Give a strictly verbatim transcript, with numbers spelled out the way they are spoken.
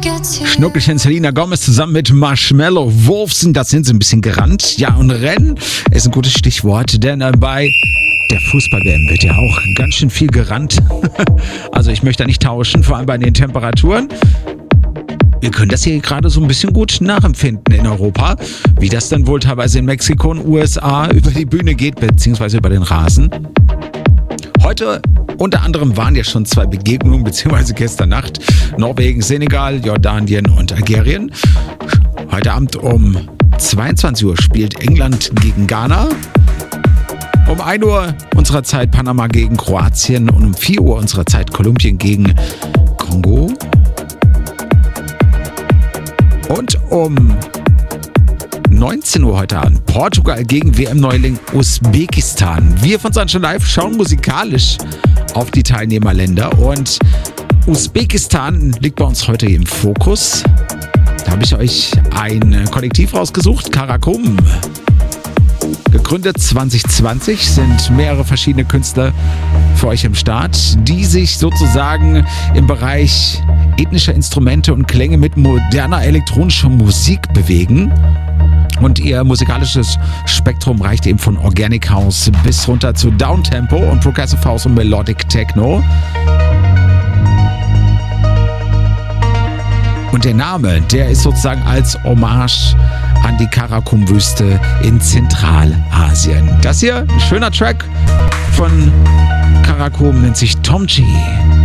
Schnuckelchen Selena Gomez zusammen mit Marshmello Wolfson, das sind sie ein bisschen gerannt. Ja, und Rennen ist ein gutes Stichwort, denn bei der Fußball-W M wird ja auch ganz schön viel gerannt. Also ich möchte da nicht tauschen, vor allem bei den Temperaturen. Wir können das hier gerade so ein bisschen gut nachempfinden in Europa, wie das dann wohl teilweise in Mexiko und U S A über die Bühne geht, beziehungsweise über den Rasen. Heute unter anderem waren ja schon zwei Begegnungen, beziehungsweise gestern Nacht. Norwegen, Senegal, Jordanien und Algerien. Heute Abend um zweiundzwanzig Uhr spielt England gegen Ghana. Um ein Uhr unserer Zeit Panama gegen Kroatien und um vier Uhr unserer Zeit Kolumbien gegen Kongo. Und um neunzehn Uhr heute Abend Portugal gegen W M-Neuling Usbekistan. Wir von Sunshine Live schauen musikalisch auf die Teilnehmerländer und Usbekistan liegt bei uns heute im Fokus. Da habe ich euch ein Kollektiv rausgesucht, Karakum. Gegründet zwanzig zwanzig, sind mehrere verschiedene Künstler für euch im Start, die sich sozusagen im Bereich ethnischer Instrumente und Klänge mit moderner elektronischer Musik bewegen. Und ihr musikalisches Spektrum reicht eben von Organic House bis runter zu Downtempo und Progressive House und Melodic Techno. Und der Name, der ist sozusagen als Hommage an die Karakum-Wüste in Zentralasien. Das hier, ein schöner Track von Karakum, nennt sich Tom G.